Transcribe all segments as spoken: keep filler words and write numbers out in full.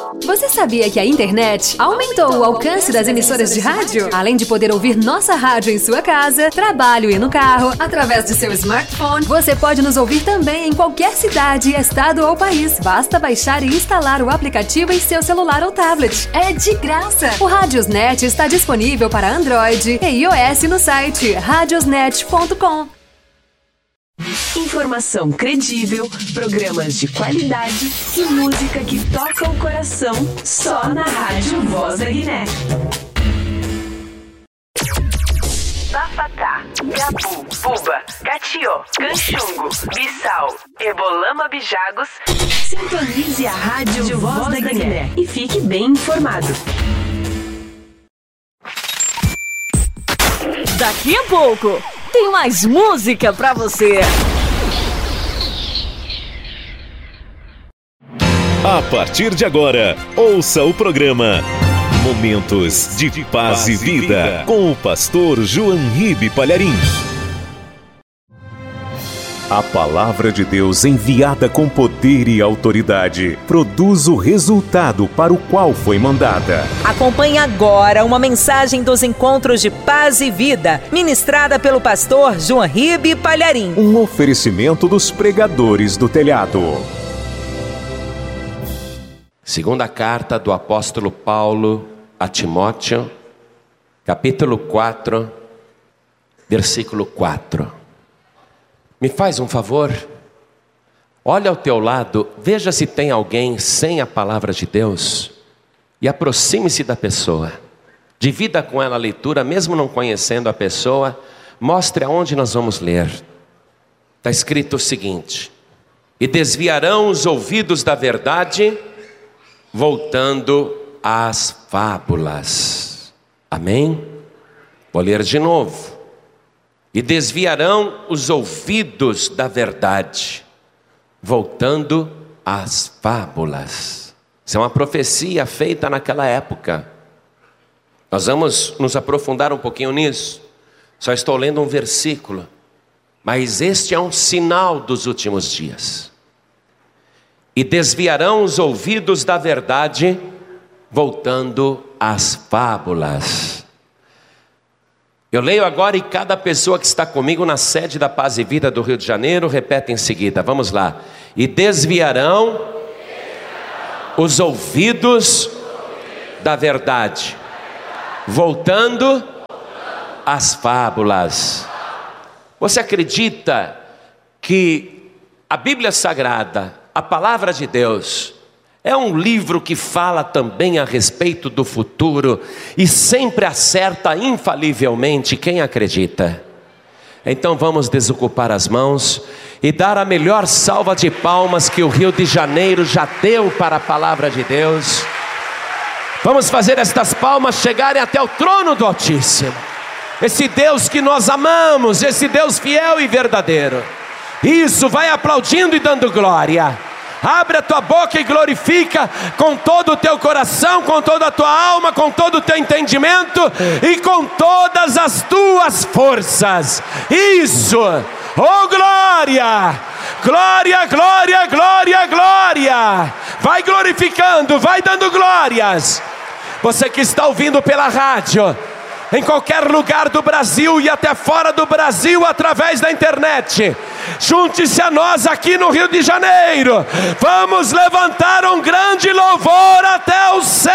Você sabia que a internet aumentou o alcance das emissoras de rádio? Além de poder ouvir nossa rádio em sua casa, trabalho e no carro, através de seu smartphone, você pode nos ouvir também em qualquer cidade, estado ou país. Basta baixar e instalar o aplicativo em seu celular ou tablet. É de graça! O Radiosnet está disponível para Android e iOS no site radiosnet ponto com. Informação credível, programas de qualidade e música que toca o coração só na Rádio Voz da Guiné. Bafatá, Gabu, Buba, Catió, Canchungo, Bissau, Ebolama Bijagos. Sintonize a Rádio Voz da Guiné e fique bem informado. Daqui a pouco tem mais música pra você. A partir de agora, ouça o programa Momentos de Paz e Vida, com o pastor João Ribe Palharim. A palavra de Deus, enviada com poder e autoridade, produz o resultado para o qual foi mandada. Acompanhe agora uma mensagem dos Encontros de Paz e Vida, ministrada pelo pastor João Ribe Palharim. Um oferecimento dos pregadores do telhado. Segunda carta do apóstolo Paulo a Timóteo, capítulo quatro, versículo quatro. Me faz um favor, olha ao teu lado, veja se tem alguém sem a palavra de Deus e aproxime-se da pessoa. Divida com ela a leitura, mesmo não conhecendo a pessoa, mostre aonde nós vamos ler. Está escrito o seguinte: e desviarão os ouvidos da verdade, voltando às fábulas. Amém? Vou ler de novo. E desviarão os ouvidos da verdade, voltando às fábulas. Isso é uma profecia feita naquela época. Nós vamos nos aprofundar um pouquinho nisso. Só estou lendo um versículo, mas este é um sinal dos últimos dias. E desviarão os ouvidos da verdade, voltando às fábulas. Eu leio agora e cada pessoa que está comigo na sede da Paz e Vida do Rio de Janeiro repete em seguida. Vamos lá. E desviarão os ouvidos da verdade, voltando às fábulas. Você acredita que a Bíblia Sagrada, a palavra de Deus, é um livro que fala também a respeito do futuro e sempre acerta infalivelmente quem acredita? Então vamos desocupar as mãos e dar a melhor salva de palmas que o Rio de Janeiro já deu para a palavra de Deus. Vamos fazer estas palmas chegarem até o trono do Altíssimo. Esse Deus que nós amamos, esse Deus fiel e verdadeiro. Isso, vai aplaudindo e dando glória. Abre a tua boca e glorifica com todo o teu coração, com toda a tua alma, com todo o teu entendimento e com todas as tuas forças. Isso! Oh glória! Glória, glória, glória, glória! Vai glorificando, vai dando glórias. Você que está ouvindo pela rádio, em qualquer lugar do Brasil e até fora do Brasil através da internet, junte-se a nós aqui no Rio de Janeiro. Vamos levantar um grande louvor até o céu.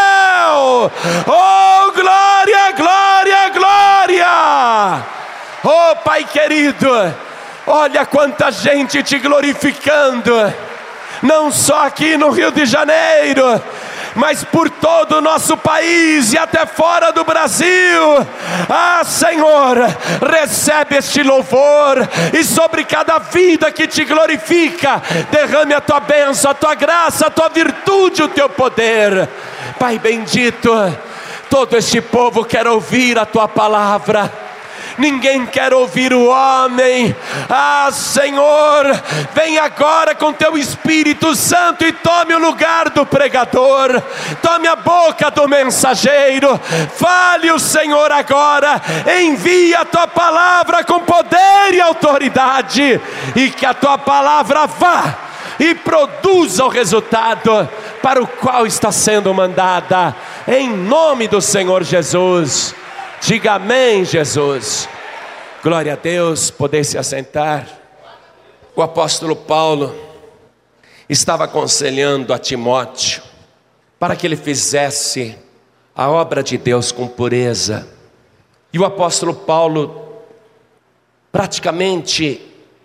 Oh glória, glória, glória. Oh Pai querido, olha quanta gente te glorificando, não só aqui no Rio de Janeiro, mas por todo o nosso país e até fora do Brasil. Ah Senhor, recebe este louvor e sobre cada vida que te glorifica, derrame a tua bênção, a tua graça, a tua virtude, o teu poder. Pai bendito, todo este povo quer ouvir a tua palavra. Ninguém quer ouvir o homem. Ah Senhor, vem agora com teu Espírito Santo e tome o lugar do pregador, tome a boca do mensageiro. Fale o Senhor agora, envia a tua palavra com poder e autoridade, e que a tua palavra vá e produza o resultado para o qual está sendo mandada, em nome do Senhor Jesus. Diga amém, Jesus. Glória a Deus. Poder se assentar. O apóstolo Paulo estava aconselhando a Timóteo para que ele fizesse a obra de Deus com pureza. E o apóstolo Paulo praticamente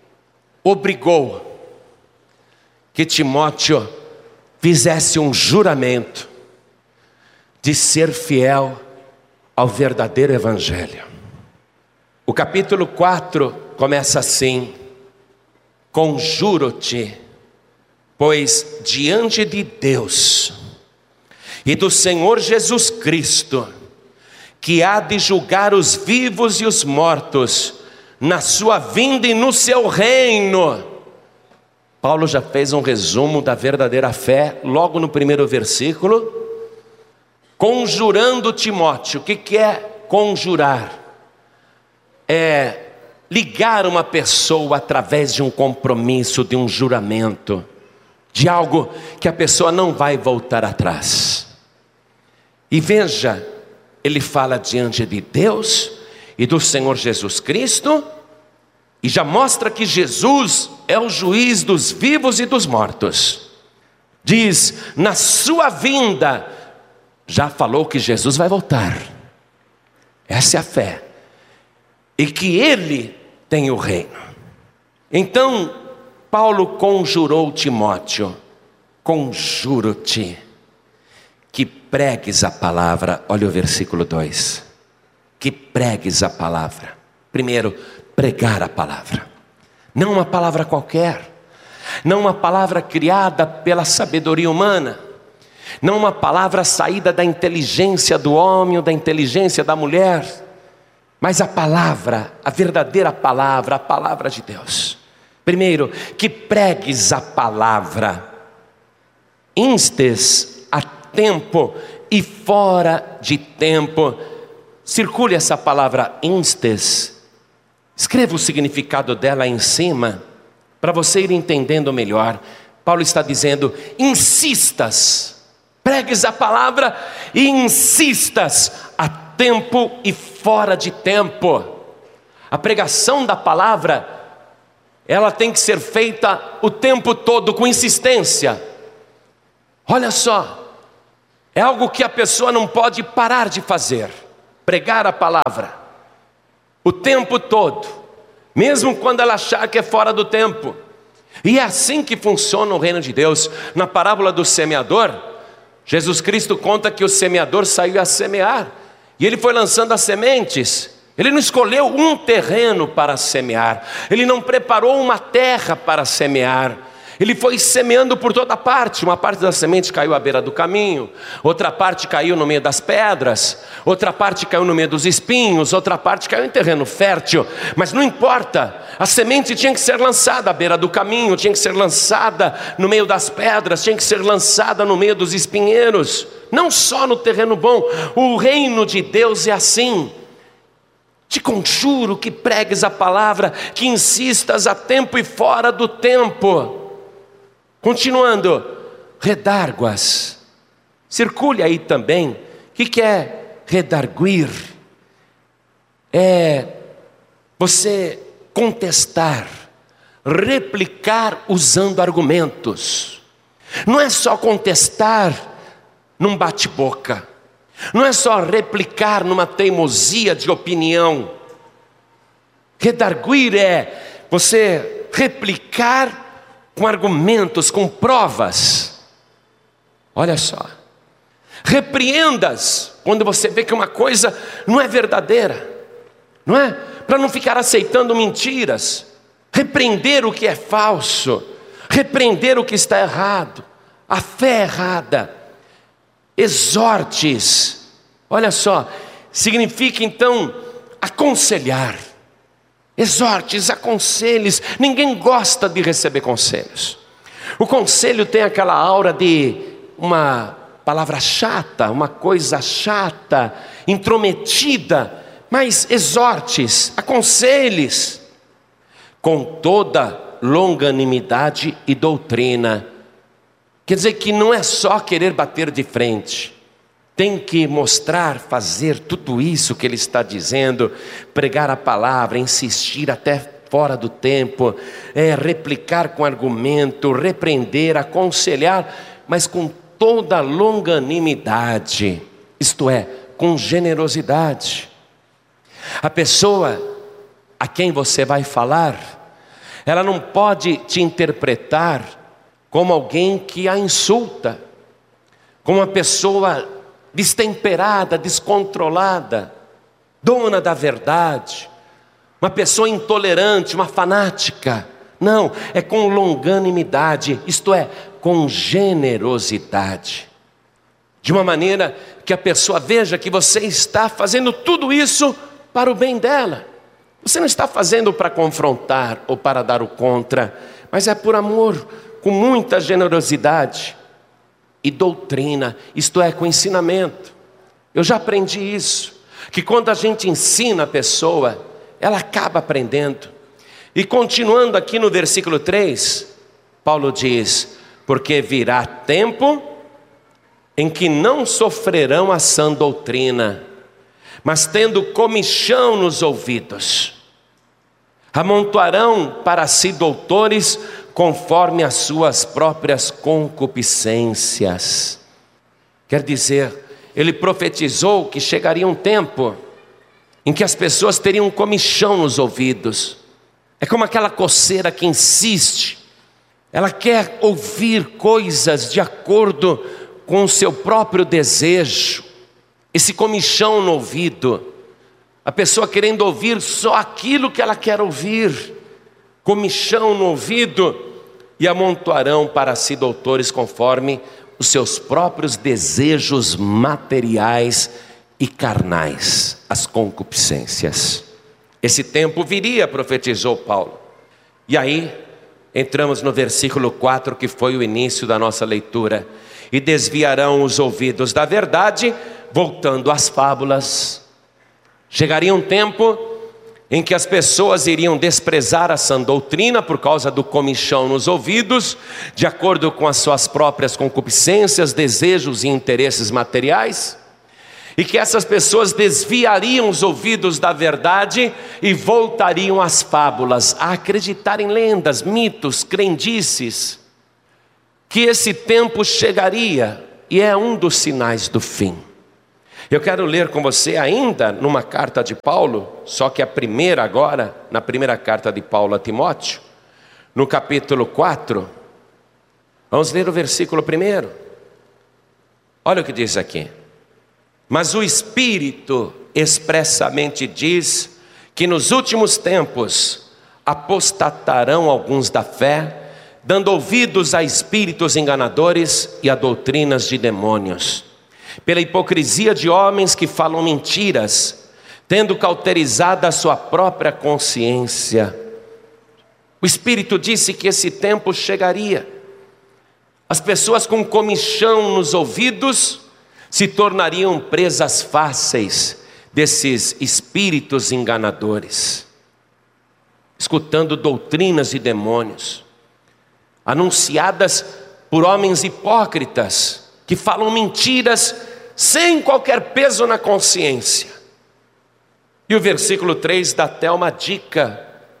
obrigou que Timóteo fizesse um juramento de ser fiel ao verdadeiro evangelho. O capítulo quatro começa assim: conjuro-te, pois diante de Deus e do Senhor Jesus Cristo, que há de julgar os vivos e os mortos, na sua vinda e no seu reino. Paulo já fez um resumo da verdadeira fé, logo no primeiro versículo, conjurando Timóteo. O que que é conjurar? É ligar uma pessoa através de um compromisso, de um juramento, de algo que a pessoa não vai voltar atrás. E veja, ele fala diante de Deus e do Senhor Jesus Cristo, e já mostra que Jesus é o juiz dos vivos e dos mortos. Diz, na sua vinda, já falou que Jesus vai voltar. Essa é a fé. E que ele tem o reino. Então, Paulo conjurou Timóteo: conjuro-te que pregues a palavra. Olha o versículo dois. Que pregues a palavra. Primeiro, pregar a palavra. Não uma palavra qualquer. Não uma palavra criada pela sabedoria humana. Não uma palavra saída da inteligência do homem ou da inteligência da mulher. Mas a palavra, a verdadeira palavra, a palavra de Deus. Primeiro, que pregues a palavra. Instes a tempo e fora de tempo. Circule essa palavra instes. Escreva o significado dela em cima, para você ir entendendo melhor. Paulo está dizendo, insistas, pregues a palavra e insistas a tempo e fora de tempo. A pregação da palavra, ela tem que ser feita o tempo todo, com insistência. Olha só, é algo que a pessoa não pode parar de fazer. Pregar a palavra o tempo todo, mesmo quando ela achar que é fora do tempo. E é assim que funciona o reino de Deus. Na parábola do semeador, Jesus Cristo conta que o semeador saiu a semear, e ele foi lançando as sementes. Ele não escolheu um terreno para semear, ele não preparou uma terra para semear. Ele foi semeando por toda parte. Uma parte das sementes caiu à beira do caminho, outra parte caiu no meio das pedras, outra parte caiu no meio dos espinhos, outra parte caiu em terreno fértil. Mas não importa, a semente tinha que ser lançada à beira do caminho, tinha que ser lançada no meio das pedras, tinha que ser lançada no meio dos espinheiros. Não só no terreno bom. O reino de Deus é assim. Te conjuro que pregues a palavra, que insistas a tempo e fora do tempo. Continuando, redárguas. Circule aí também. O que, que é redarguir? É você contestar, replicar usando argumentos. Não é só contestar num bate-boca. Não é só replicar numa teimosia de opinião. Redarguir é você replicar com argumentos, com provas. Olha só. Repreendas quando você vê que uma coisa não é verdadeira, não é? Para não ficar aceitando mentiras. Repreender o que é falso, repreender o que está errado, a fé errada. Exortes. Olha só, significa então aconselhar. Exortes, aconselhes. Ninguém gosta de receber conselhos. O conselho tem aquela aura de uma palavra chata, uma coisa chata, intrometida. Mas exortes, aconselhes com toda longanimidade e doutrina. Quer dizer que não é só querer bater de frente. Tem que mostrar, fazer tudo isso que ele está dizendo, pregar a palavra, insistir até fora do tempo, é, replicar com argumento, repreender, aconselhar, mas com toda longanimidade, isto é, com generosidade. A pessoa a quem você vai falar, ela não pode te interpretar como alguém que a insulta, como uma pessoa destemperada, descontrolada, dona da verdade, uma pessoa intolerante, uma fanática. Não, é com longanimidade, isto é, com generosidade, de uma maneira que a pessoa veja que você está fazendo tudo isso para o bem dela. Você não está fazendo para confrontar ou para dar o contra, mas é por amor, com muita generosidade e doutrina, isto é, com ensinamento. Eu já aprendi isso, que quando a gente ensina a pessoa, ela acaba aprendendo. E continuando aqui no versículo três, Paulo diz: porque virá tempo em que não sofrerão a sã doutrina, mas tendo comichão nos ouvidos, amontoarão para si doutores conforme as suas próprias concupiscências. Quer dizer, ele profetizou que chegaria um tempo em que as pessoas teriam comichão nos ouvidos. É como aquela coceira que insiste, ela quer ouvir coisas de acordo com o seu próprio desejo. Esse comichão no ouvido, a pessoa querendo ouvir só aquilo que ela quer ouvir, comichão no ouvido, e amontoarão para si doutores conforme os seus próprios desejos materiais e carnais, as concupiscências. Esse tempo viria, profetizou Paulo. E aí, entramos no versículo quatro, que foi o início da nossa leitura. E desviarão os ouvidos da verdade, voltando às fábulas. Chegaria um tempo em que as pessoas iriam desprezar a sã doutrina por causa do comichão nos ouvidos, de acordo com as suas próprias concupiscências, desejos e interesses materiais, e que essas pessoas desviariam os ouvidos da verdade e voltariam às fábulas, a acreditar em lendas, mitos, crendices, que esse tempo chegaria, e é um dos sinais do fim. Eu quero ler com você ainda numa carta de Paulo, só que a primeira agora, na primeira carta de Paulo a Timóteo, no capítulo quatro, vamos ler o versículo primeiro. Olha o que diz aqui: mas o Espírito expressamente diz que nos últimos tempos apostatarão alguns da fé, dando ouvidos a espíritos enganadores e a doutrinas de demônios, pela hipocrisia de homens que falam mentiras, tendo cauterizado a sua própria consciência. O Espírito disse que esse tempo chegaria. As pessoas com comichão nos ouvidos se tornariam presas fáceis desses espíritos enganadores, escutando doutrinas de demônios, anunciadas por homens hipócritas, que falam mentiras sem qualquer peso na consciência. E o versículo três dá até uma dica,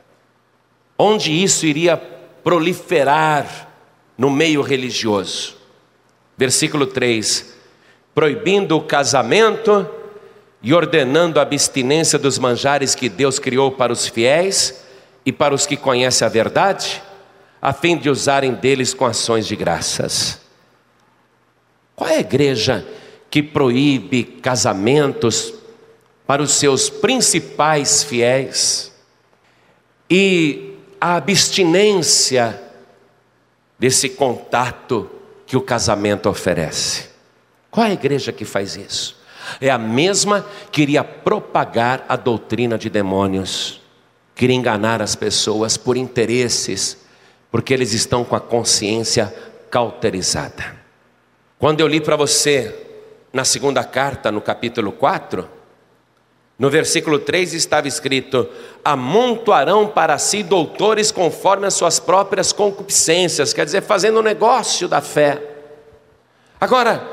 onde isso iria proliferar no meio religioso. Versículo três: proibindo o casamento e ordenando a abstinência dos manjares que Deus criou para os fiéis e para os que conhecem a verdade, a fim de usarem deles com ações de graças. Qual é a igreja que proíbe casamentos para os seus principais fiéis e a abstinência desse contato que o casamento oferece? Qual é a igreja que faz isso? É a mesma que iria propagar a doutrina de demônios, queria enganar as pessoas por interesses, porque eles estão com a consciência cauterizada. Quando eu li para você na segunda carta, no capítulo quatro, no versículo três estava escrito: amontoarão para si doutores conforme as suas próprias concupiscências, quer dizer, fazendo o negócio da fé. Agora,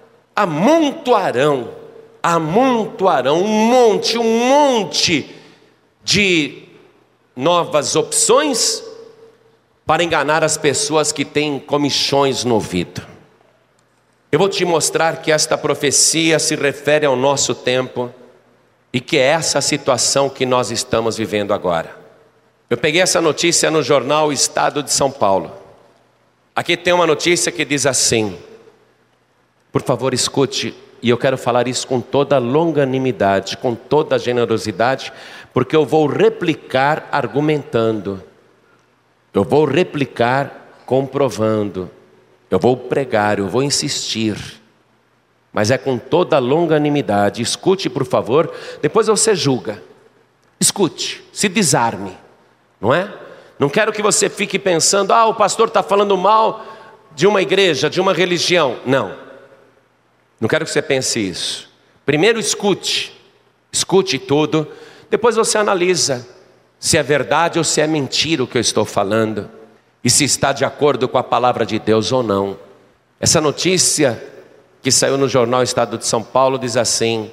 amontoarão, amontoarão um monte, um monte de novas opções para enganar as pessoas que têm comichões no ouvido. Eu vou te mostrar que esta profecia se refere ao nosso tempo e que é essa a situação que nós estamos vivendo agora. Eu peguei essa notícia no jornal Estado de São Paulo. Aqui tem uma notícia que diz assim, por favor escute, e eu quero falar isso com toda longanimidade, com toda generosidade, porque eu vou replicar argumentando, eu vou replicar comprovando, eu vou pregar, eu vou insistir, mas é com toda longanimidade. Escute, por favor, depois você julga. Escute, se desarme, não é? Não quero que você fique pensando, ah, o pastor está falando mal de uma igreja, de uma religião. Não, não quero que você pense isso. Primeiro escute, escute tudo, depois você analisa se é verdade ou se é mentira o que eu estou falando, e se está de acordo com a palavra de Deus ou não. Essa notícia que saiu no jornal Estado de São Paulo diz assim: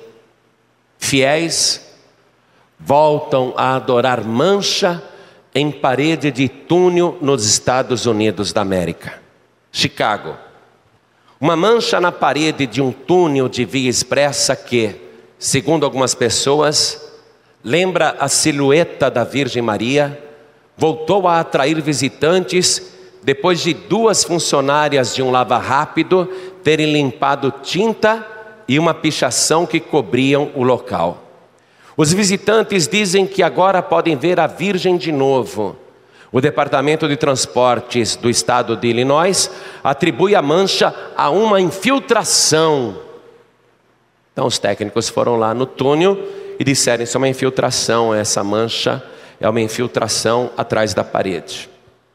fiéis voltam a adorar mancha em parede de túnel nos Estados Unidos da América. Chicago. Uma mancha na parede de um túnel de via expressa que, segundo algumas pessoas, lembra a silhueta da Virgem Maria, voltou a atrair visitantes depois de duas funcionárias de um lava rápido terem limpado tinta e uma pichação que cobriam o local. Os visitantes dizem que agora podem ver a Virgem de novo. O Departamento de Transportes do estado de Illinois atribui a mancha a uma infiltração. Então os técnicos foram lá no túnel e disseram: isso é uma infiltração, essa mancha é uma infiltração atrás da parede.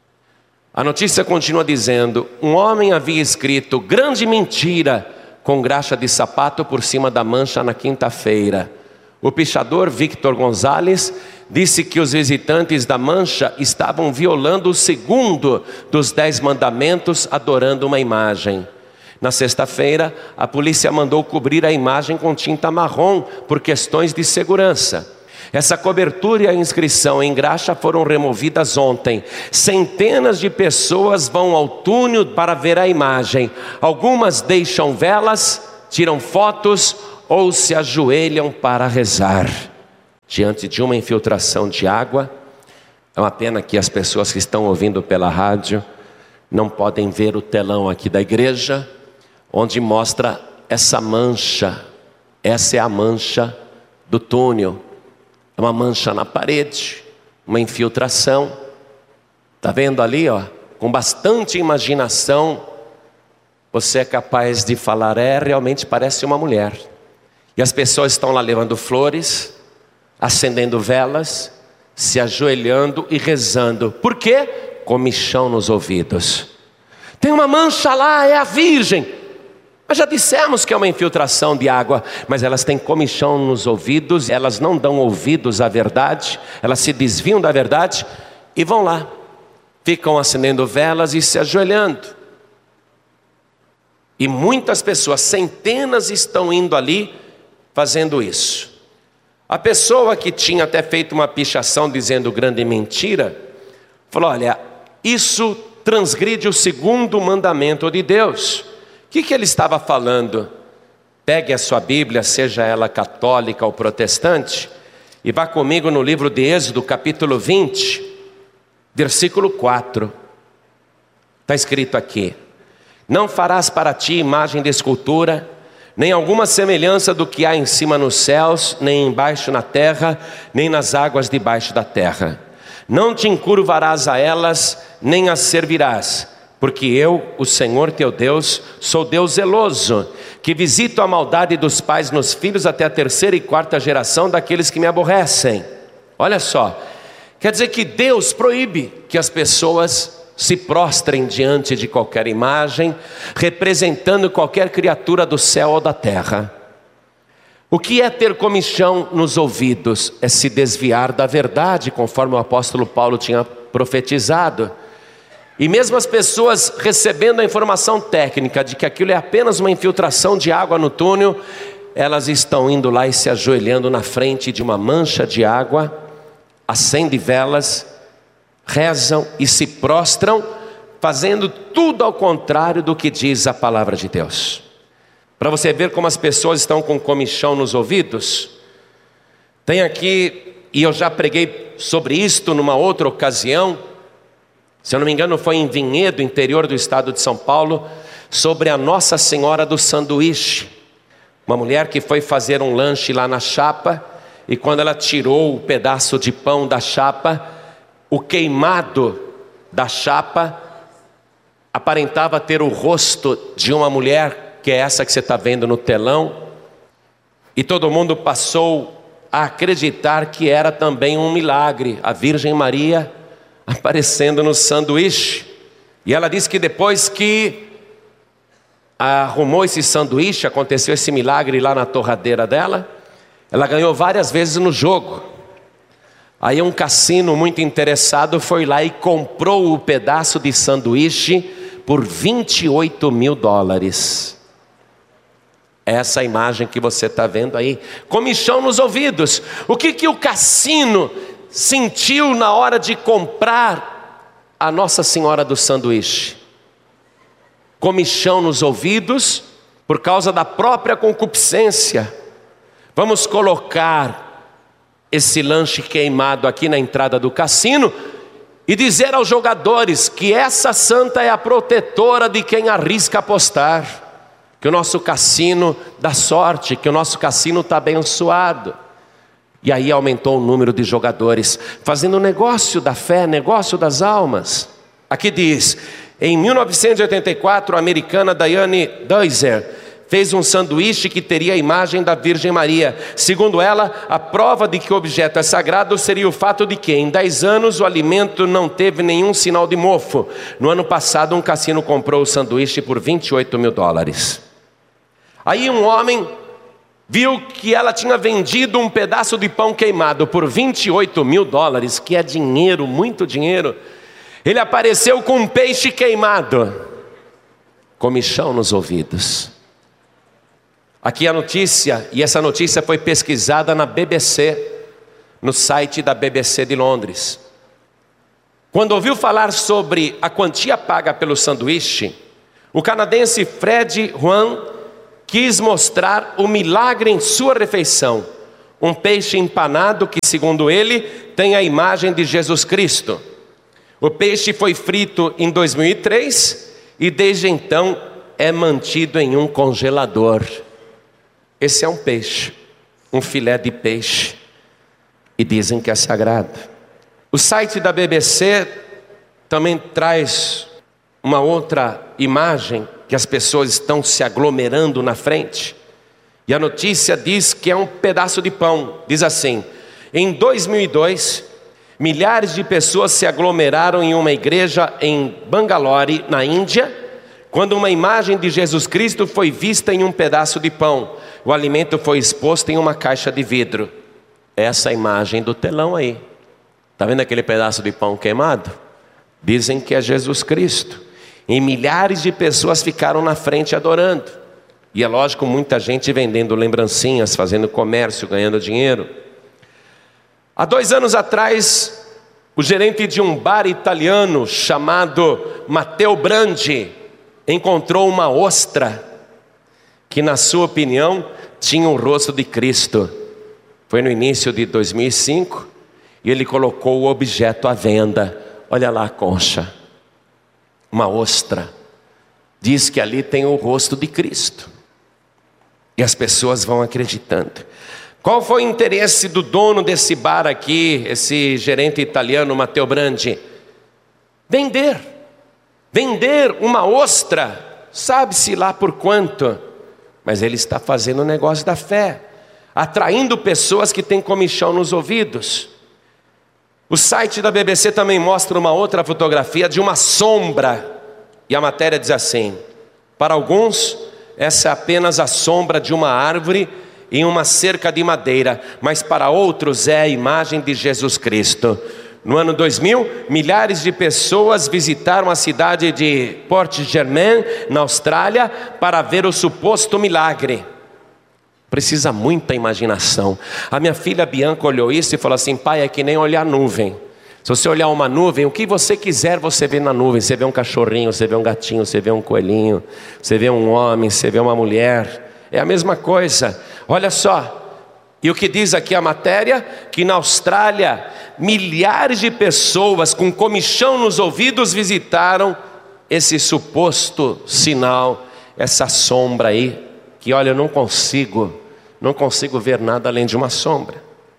A notícia continua dizendo: um homem havia escrito grande mentira com graxa de sapato por cima da mancha na quinta-feira. O pichador Victor Gonzalez disse que os visitantes da mancha estavam violando o segundo dos dez mandamentos, adorando uma imagem. Na sexta-feira, a polícia mandou cobrir a imagem com tinta marrom por questões de segurança. Essa cobertura e a inscrição em graxa foram removidas ontem. Centenas de pessoas vão ao túnel para ver a imagem. Algumas deixam velas, tiram fotos ou se ajoelham para rezar. Diante de uma infiltração de água, é uma pena que as pessoas que estão ouvindo pela rádio não podem ver o telão aqui da igreja, onde mostra essa mancha. Essa é a mancha do túnel. É uma mancha na parede, uma infiltração. Está vendo ali, ó? Com bastante imaginação, você é capaz de falar: é, realmente parece uma mulher. E as pessoas estão lá levando flores, acendendo velas, se ajoelhando e rezando. Por quê? Comichão nos ouvidos. Tem uma mancha lá, é a Virgem. Mas já dissemos que é uma infiltração de água, mas elas têm comichão nos ouvidos, elas não dão ouvidos à verdade, elas se desviam da verdade e vão lá, ficam acendendo velas e se ajoelhando. E muitas pessoas, centenas, estão indo ali fazendo isso. A pessoa que tinha até feito uma pichação dizendo grande mentira, falou: olha, isso transgride o segundo mandamento de Deus. O que, que ele estava falando? Pegue a sua Bíblia, seja ela católica ou protestante, e vá comigo no livro de Êxodo, capítulo vinte, versículo quatro. Está escrito aqui: não farás para ti imagem de escultura, nem alguma semelhança do que há em cima nos céus, nem embaixo na terra, nem nas águas debaixo da terra. Não te encurvarás a elas, nem as servirás, porque eu, o Senhor teu Deus, sou Deus zeloso, que visito a maldade dos pais nos filhos até a terceira e quarta geração daqueles que me aborrecem. Olha só, quer dizer que Deus proíbe que as pessoas se prostrem diante de qualquer imagem, representando qualquer criatura do céu ou da terra. O que é ter comichão nos ouvidos? É se desviar da verdade, conforme o apóstolo Paulo tinha profetizado. E mesmo as pessoas recebendo a informação técnica de que aquilo é apenas uma infiltração de água no túnel, elas estão indo lá e se ajoelhando na frente de uma mancha de água, acendem velas, rezam e se prostram, fazendo tudo ao contrário do que diz a palavra de Deus. Para você ver como as pessoas estão com comichão nos ouvidos, tem aqui, e eu já preguei sobre isto numa outra ocasião, se eu não me engano foi em Vinhedo, interior do estado de São Paulo, sobre a Nossa Senhora do Sanduíche. Uma mulher que foi fazer um lanche lá na chapa, e quando ela tirou o pedaço de pão da chapa, o queimado da chapa aparentava ter o rosto de uma mulher, que é essa que você está vendo no telão, e todo mundo passou a acreditar que era também um milagre, a Virgem Maria aparecendo no sanduíche. E ela disse que depois que arrumou esse sanduíche, aconteceu esse milagre lá na torradeira dela, ela ganhou várias vezes no jogo. Aí um cassino muito interessado foi lá e comprou o pedaço de sanduíche por vinte e oito mil dólares. Essa imagem que você está vendo aí, comichão nos ouvidos. O que que o cassino sentiu na hora de comprar a Nossa Senhora do Sanduíche? Comichão nos ouvidos por causa da própria concupiscência. Vamos colocar esse lanche queimado aqui na entrada do cassino e dizer aos jogadores que essa santa é a protetora de quem arrisca apostar, que o nosso cassino dá sorte, que o nosso cassino está abençoado. E aí aumentou o número de jogadores, fazendo negócio da fé, negócio das almas. Aqui diz, em mil novecentos e oitenta e quatro, a americana Diane Deuser fez um sanduíche que teria a imagem da Virgem Maria. Segundo ela, a prova de que o objeto é sagrado seria o fato de que em dez anos o alimento não teve nenhum sinal de mofo. No ano passado um cassino comprou o sanduíche por vinte e oito mil dólares. Aí um homem viu que ela tinha vendido um pedaço de pão queimado por vinte e oito mil dólares, que é dinheiro, muito dinheiro. Ele apareceu com um peixe queimado, comichão nos ouvidos. Aqui a notícia, e essa notícia foi pesquisada na B B C, no site da B B C de Londres. Quando ouviu falar sobre a quantia paga pelo sanduíche, o canadense Fred Juan quis mostrar o milagre em sua refeição, um peixe empanado que, segundo ele, tem a imagem de Jesus Cristo. O peixe foi frito em dois mil e três e desde então é mantido em um congelador. Esse é um peixe, um filé de peixe, e dizem que é sagrado. O site da B B C também traz uma outra imagem, que as pessoas estão se aglomerando na frente, e a notícia diz que é um pedaço de pão. Diz assim, em dois mil e dois, milhares de pessoas se aglomeraram em uma igreja em Bangalore, na Índia, quando uma imagem de Jesus Cristo foi vista em um pedaço de pão. O alimento foi exposto em uma caixa de vidro. Essa imagem do telão aí, está vendo aquele pedaço de pão queimado? Dizem que é Jesus Cristo. E milhares de pessoas ficaram na frente adorando. E é lógico, muita gente vendendo lembrancinhas, fazendo comércio, ganhando dinheiro. Há dois anos atrás, o gerente de um bar italiano chamado Matteo Brandi encontrou uma ostra que, na sua opinião, tinha o rosto de Cristo. Foi no início de dois mil e cinco e ele colocou o objeto à venda. Olha lá a concha, uma ostra, diz que ali tem o rosto de Cristo, e as pessoas vão acreditando. Qual foi o interesse do dono desse bar aqui, esse gerente italiano Matteo Brandi? Vender, vender uma ostra, sabe-se lá por quanto, mas ele está fazendo o negócio da fé, atraindo pessoas que têm comichão nos ouvidos. O site da B B C também mostra uma outra fotografia de uma sombra, e a matéria diz assim: para alguns, essa é apenas a sombra de uma árvore em uma cerca de madeira, mas para outros é a imagem de Jesus Cristo. No ano dois mil, milhares de pessoas visitaram a cidade de Port Germain, na Austrália, para ver o suposto milagre. Precisa muita imaginação. A minha filha Bianca olhou isso e falou assim: pai, é que nem olhar nuvem. Se você olhar uma nuvem, o que você quiser você vê na nuvem. Você vê um cachorrinho, você vê um gatinho, você vê um coelhinho, você vê um homem, você vê uma mulher. É a mesma coisa. Olha só. E o que diz aqui a matéria? Que na Austrália, milhares de pessoas com comichão nos ouvidos visitaram esse suposto sinal, essa sombra aí, que olha, eu não consigo, não consigo ver nada além de uma sombra.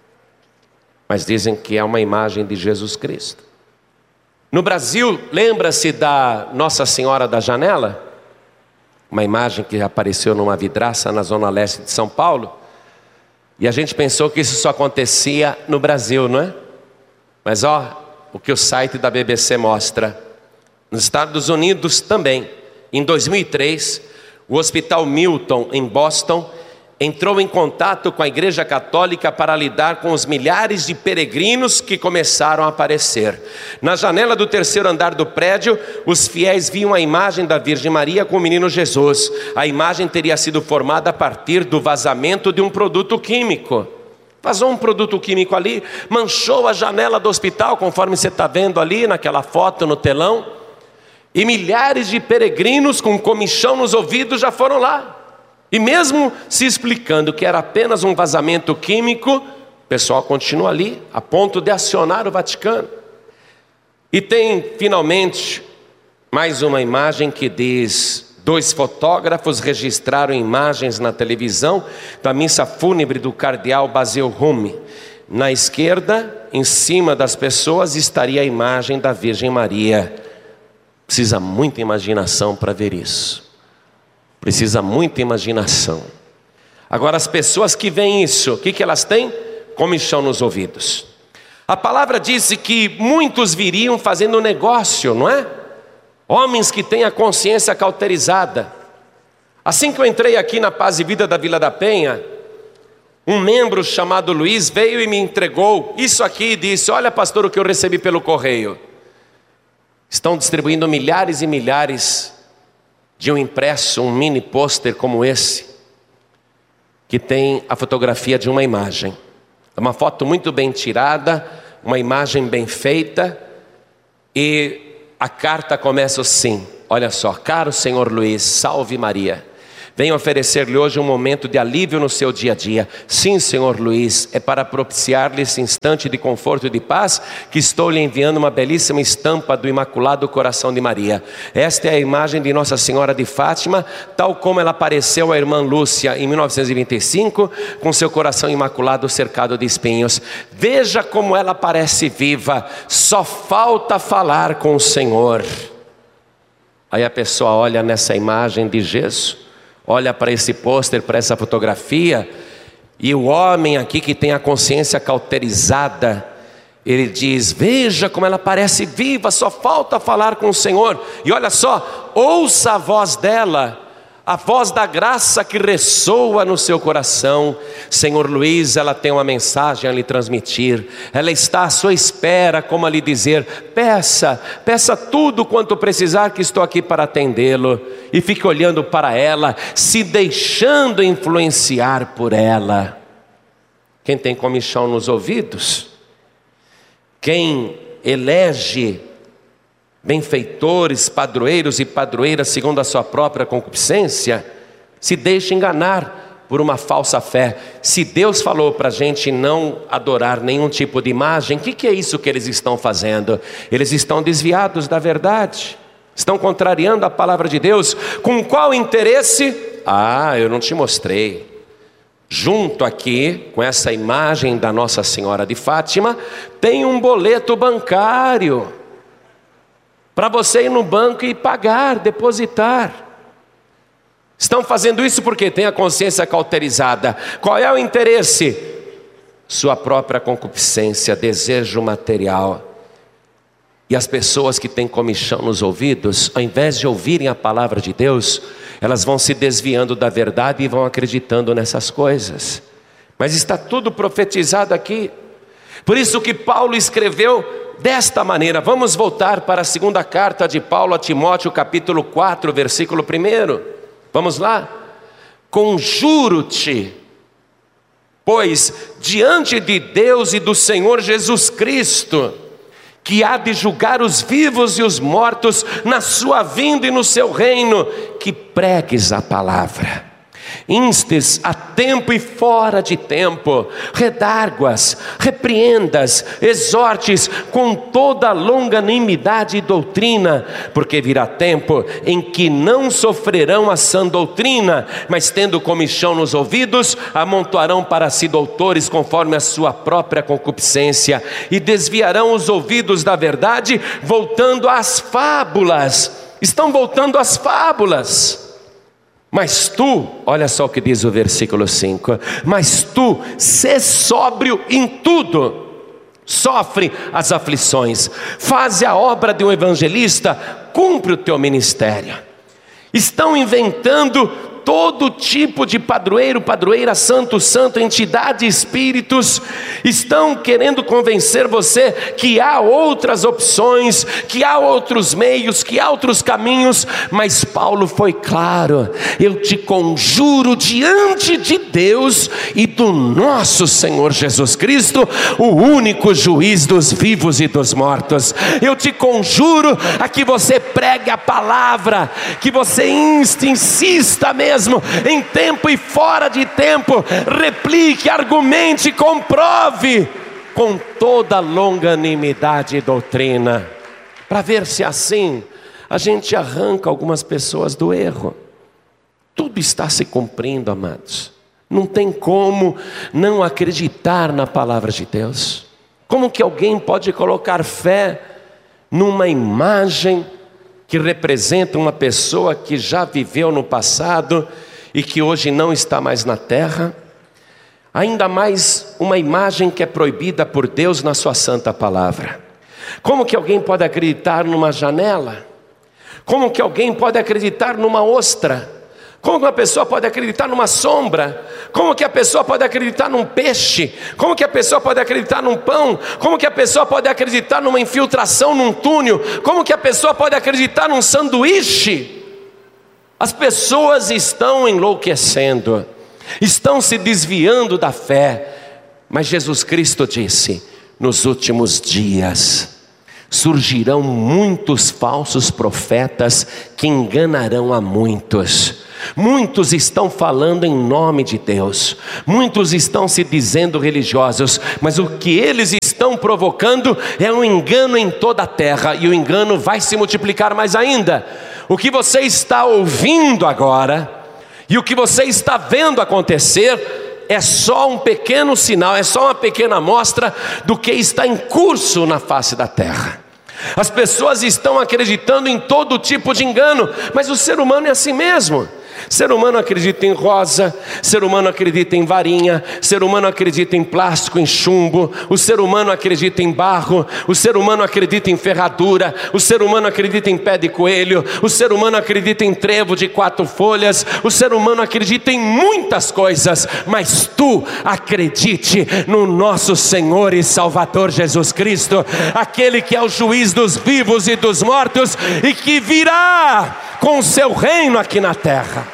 Mas dizem que é uma imagem de Jesus Cristo. No Brasil, lembra-se da Nossa Senhora da Janela? Uma imagem que apareceu numa vidraça na zona leste de São Paulo. E a gente pensou que isso só acontecia no Brasil, não é? Mas ó, o que o site da B B C mostra. Nos Estados Unidos também. Em dois mil e três, o Hospital Milton, em Boston, entrou em contato com a Igreja Católica para lidar com os milhares de peregrinos que começaram a aparecer. Na janela do terceiro andar do prédio, os fiéis viam a imagem da Virgem Maria com o menino Jesus. A imagem teria sido formada a partir do vazamento de um produto químico. Vazou um produto químico ali, manchou a janela do hospital, conforme você está vendo ali naquela foto no telão. E milhares de peregrinos com comichão nos ouvidos já foram lá. E mesmo se explicando que era apenas um vazamento químico, o pessoal continua ali, a ponto de acionar o Vaticano. E tem finalmente mais uma imagem que diz: dois fotógrafos registraram imagens na televisão da missa fúnebre do cardeal Basil Rumi. Na esquerda, em cima das pessoas, estaria a imagem da Virgem Maria. Precisa muita imaginação para ver isso. Precisa muita imaginação. Agora, as pessoas que veem isso, o que, que elas têm? Comichão nos ouvidos. A palavra disse que muitos viriam fazendo negócio, não é? Homens que têm a consciência cauterizada. Assim que eu entrei aqui na Paz e Vida da Vila da Penha, um membro chamado Luiz veio e me entregou isso aqui e disse: olha, pastor, o que eu recebi pelo correio. Estão distribuindo milhares e milhares de um impresso, um mini pôster como esse, que tem a fotografia de uma imagem. É uma foto muito bem tirada, uma imagem bem feita, e a carta começa assim, olha só: caro senhor Luiz, salve Maria. Venho oferecer-lhe hoje um momento de alívio no seu dia a dia. Sim, senhor Luiz, é para propiciar-lhe esse instante de conforto e de paz que estou lhe enviando uma belíssima estampa do Imaculado Coração de Maria. Esta é a imagem de Nossa Senhora de Fátima, tal como ela apareceu à irmã Lúcia em mil novecentos e vinte e cinco, com seu coração imaculado cercado de espinhos. Veja como ela parece viva, só falta falar com o Senhor. Aí a pessoa olha nessa imagem de gesso, olha para esse pôster, para essa fotografia, e o homem aqui que tem a consciência cauterizada, ele diz: veja como ela parece viva, só falta falar com o Senhor. E olha só, ouça a voz dela, a voz da graça que ressoa no seu coração. Senhor Luiz, ela tem uma mensagem a lhe transmitir. Ela está à sua espera, como a lhe dizer: peça, peça tudo quanto precisar, que estou aqui para atendê-lo. E fique olhando para ela, se deixando influenciar por ela. Quem tem comichão nos ouvidos, quem elege benfeitores, padroeiros e padroeiras segundo a sua própria concupiscência, se deixa enganar por uma falsa fé. Se Deus falou para a gente não adorar nenhum tipo de imagem, o que, que é isso que eles estão fazendo? Eles estão desviados da verdade, estão contrariando a palavra de Deus. Com qual interesse? Ah, eu não te mostrei. Junto aqui, com essa imagem da Nossa Senhora de Fátima, tem um boleto bancário para você ir no banco e pagar, depositar. Estão fazendo isso porque tem a consciência cauterizada. Qual é o interesse? Sua própria concupiscência, desejo material. E as pessoas que têm comichão nos ouvidos, ao invés de ouvirem a palavra de Deus, elas vão se desviando da verdade e vão acreditando nessas coisas. Mas está tudo profetizado aqui. Por isso que Paulo escreveu desta maneira. Vamos voltar para a segunda carta de Paulo a Timóteo, capítulo quatro, versículo um. Vamos lá? Conjuro-te, pois diante de Deus e do Senhor Jesus Cristo, que há de julgar os vivos e os mortos na sua vinda e no seu reino, que pregues a palavra, instes a tempo e fora de tempo, redarguas, repreendas, exortes com toda longanimidade e doutrina, porque virá tempo em que não sofrerão a sã doutrina, mas tendo comichão nos ouvidos, amontoarão para si doutores conforme a sua própria concupiscência, e desviarão os ouvidos da verdade, voltando às fábulas. Estão voltando às fábulas. Mas tu, olha só o que diz o versículo cinco, mas tu, sê sóbrio em tudo, sofre as aflições, faze a obra de um evangelista, cumpre o teu ministério. Estão inventando todo tipo de padroeiro, padroeira, santo, santo, entidade, espíritos, estão querendo convencer você que há outras opções, que há outros meios, que há outros caminhos, mas Paulo foi claro: eu te conjuro diante de Deus e do nosso Senhor Jesus Cristo, o único juiz dos vivos e dos mortos, eu te conjuro a que você pregue a palavra, que você inste, insista mesmo, em tempo e fora de tempo, replique, argumente, comprove com toda longanimidade e doutrina, para ver se assim a gente arranca algumas pessoas do erro. Tudo está se cumprindo, amados. Não tem como não acreditar na palavra de Deus. Como que alguém pode colocar fé numa imagem que representa uma pessoa que já viveu no passado e que hoje não está mais na terra? Ainda mais uma imagem que é proibida por Deus na sua santa palavra. Como que alguém pode acreditar numa janela? Como que alguém pode acreditar numa ostra? Como que uma pessoa pode acreditar numa sombra? Como que a pessoa pode acreditar num peixe? Como que a pessoa pode acreditar num pão? Como que a pessoa pode acreditar numa infiltração num túnel? Como que a pessoa pode acreditar num sanduíche? As pessoas estão enlouquecendo, estão se desviando da fé, mas Jesus Cristo disse: nos últimos dias surgirão muitos falsos profetas que enganarão a muitos. Muitos estão falando em nome de Deus, muitos estão se dizendo religiosos, mas o que eles estão provocando é um engano em toda a terra, e o engano vai se multiplicar mais ainda. O que você está ouvindo agora e o que você está vendo acontecer é só um pequeno sinal, é só uma pequena amostra do que está em curso na face da terra. As pessoas estão acreditando em todo tipo de engano, mas o ser humano é assim mesmo. Ser humano acredita em rosa, ser humano acredita em varinha, ser humano acredita em plástico, em chumbo, o ser humano acredita em barro, o ser humano acredita em ferradura, o ser humano acredita em pé de coelho, o ser humano acredita em trevo de quatro folhas, o ser humano acredita em muitas coisas, mas tu acredite no nosso Senhor e Salvador Jesus Cristo, aquele que é o juiz dos vivos e dos mortos e que virá com o seu reino aqui na terra.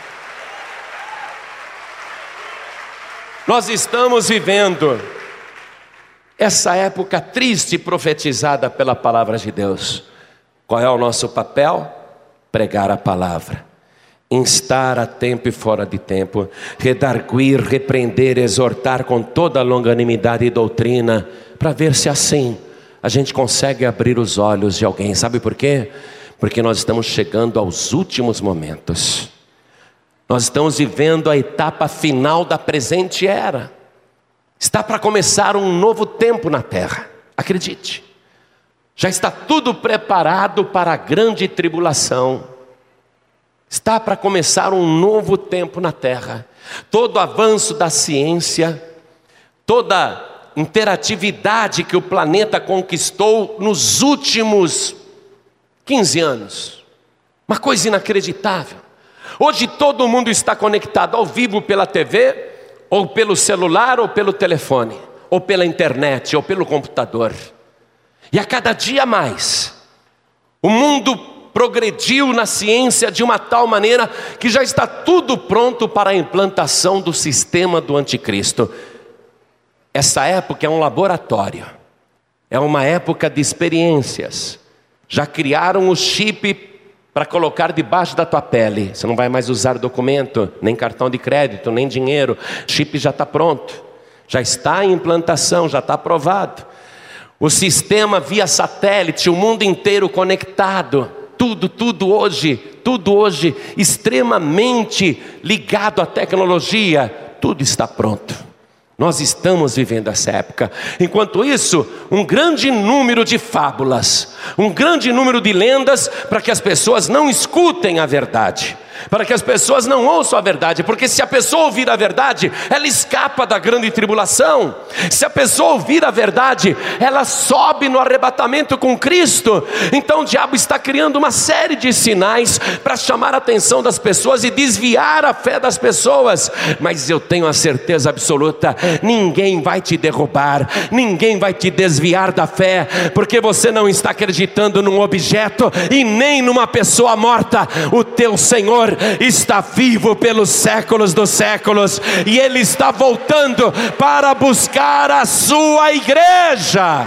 Nós estamos vivendo essa época triste profetizada pela palavra de Deus. Qual é o nosso papel? Pregar a palavra, instar a tempo e fora de tempo, redarguir, repreender, exortar com toda a longanimidade e doutrina, para ver se assim a gente consegue abrir os olhos de alguém. Sabe por quê? Porque nós estamos chegando aos últimos momentos. Nós estamos vivendo a etapa final da presente era. Está para começar um novo tempo na terra. Acredite. Já está tudo preparado para a grande tribulação. Está para começar um novo tempo na terra. Todo avanço da ciência, toda interatividade que o planeta conquistou nos últimos quinze anos. Uma coisa inacreditável. Hoje todo mundo está conectado ao vivo pela T V, ou pelo celular, ou pelo telefone. ou pela internet, ou pelo computador. E a cada dia mais, o mundo progrediu na ciência de uma tal maneira que já está tudo pronto para a implantação do sistema do anticristo. Essa época é um laboratório, é uma época de experiências. Já criaram o chip para colocar debaixo da tua pele. Você não vai mais usar documento, nem cartão de crédito, nem dinheiro. O chip já está pronto, já está em implantação, já está aprovado. O sistema via satélite, o mundo inteiro conectado. Tudo, tudo hoje, tudo hoje extremamente ligado à tecnologia. Tudo está pronto. Nós estamos vivendo essa época. Enquanto isso, um grande número de fábulas, um grande número de lendas para que as pessoas não escutem a verdade, para que as pessoas não ouçam a verdade, porque se a pessoa ouvir a verdade, ela escapa da grande tribulação. Se a pessoa ouvir a verdade, ela sobe no arrebatamento com Cristo. Então o diabo está criando uma série de sinais para chamar a atenção das pessoas e desviar a fé das pessoas. Mas eu tenho a certeza absoluta, ninguém vai te derrubar, ninguém vai te desviar da fé, porque você não está acreditando num objeto e nem numa pessoa morta. O teu Senhor está vivo pelos séculos dos séculos, e Ele está voltando para buscar a sua igreja.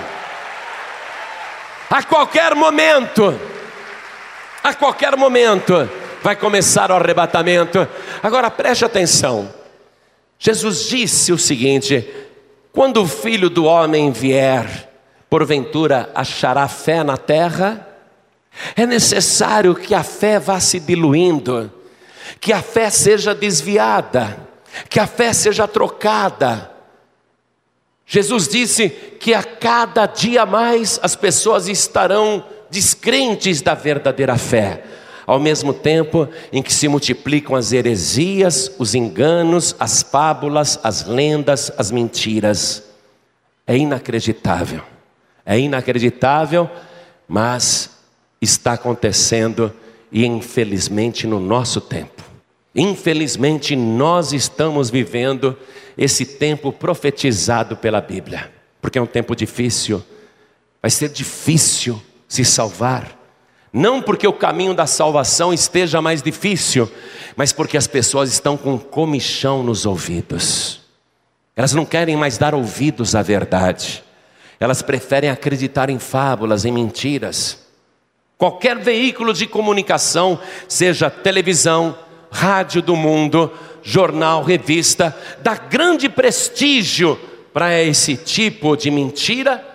A qualquer momento, a qualquer momento, vai começar o arrebatamento. Agora preste atenção, Jesus disse o seguinte: quando o Filho do Homem vier, porventura achará fé na terra? É necessário que a fé vá se diluindo, que a fé seja desviada, que a fé seja trocada. Jesus disse que a cada dia mais as pessoas estarão descrentes da verdadeira fé, ao mesmo tempo em que se multiplicam as heresias, os enganos, as fábulas, as lendas, as mentiras. É inacreditável, é inacreditável, mas está acontecendo, e infelizmente no nosso tempo. Infelizmente nós estamos vivendo esse tempo profetizado pela Bíblia, porque é um tempo difícil. Vai ser difícil se salvar, não porque o caminho da salvação esteja mais difícil, mas porque as pessoas estão com comichão nos ouvidos. Elas não querem mais dar ouvidos à verdade, elas preferem acreditar em fábulas, em mentiras. Qualquer veículo de comunicação, seja televisão, rádio do mundo, jornal, revista, dá grande prestígio para esse tipo de mentira